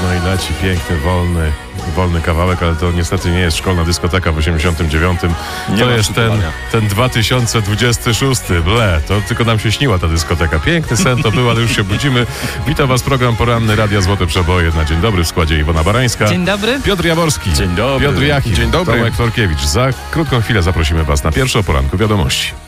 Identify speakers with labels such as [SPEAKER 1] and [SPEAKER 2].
[SPEAKER 1] No i leci piękny, wolny kawałek, ale to niestety nie jest szkolna dyskoteka w 89. To jest ten 2026. Ble, to tylko nam się śniła ta dyskoteka. Piękny sen to był, ale już się budzimy. Witam was, program poranny Radia Złote Przeboje. Na dzień dobry w składzie Iwona Barańska.
[SPEAKER 2] Dzień dobry.
[SPEAKER 1] Piotr Jaworski.
[SPEAKER 3] Dzień dobry.
[SPEAKER 1] Piotr Jachim.
[SPEAKER 3] Dzień dobry.
[SPEAKER 1] Tomek Tworkiewicz. Za krótką chwilę zaprosimy was na pierwsze o poranku wiadomości.